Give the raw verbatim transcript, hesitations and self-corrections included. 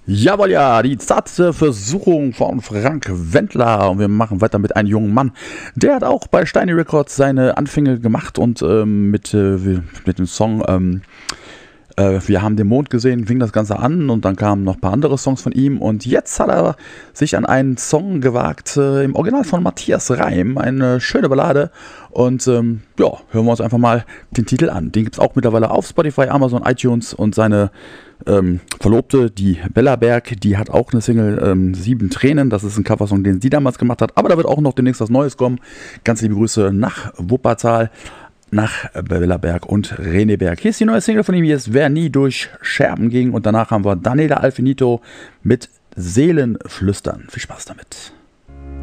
Jawohl, ja, die zarte Versuchung von Frank Wendler. Und wir machen weiter mit einem jungen Mann. Der hat auch bei Steiny Records seine Anfänge gemacht und ähm, mit, äh, mit dem Song ähm, äh, Wir haben den Mond gesehen, fing das Ganze an und dann kamen noch ein paar andere Songs von ihm. Und jetzt hat er sich an einen Song gewagt, äh, im Original von Matthias Reim, eine schöne Ballade. Und ähm, ja, hören wir uns einfach mal den Titel an. Den gibt es auch mittlerweile auf Spotify, Amazon, iTunes und seine ähm, Verlobte, die Bella Berg, die hat auch eine Single, ähm, Sieben Tränen. Das ist ein Coversong, den sie damals gemacht hat. Aber da wird auch noch demnächst was Neues kommen. Ganz liebe Grüße nach Wuppertal, nach Bella Berg und René Berg. Hier ist die neue Single von ihm, hier ist Wer nie durch Scherben ging. Und danach haben wir Daniela Alfinito mit Seelenflüstern. Viel Spaß damit.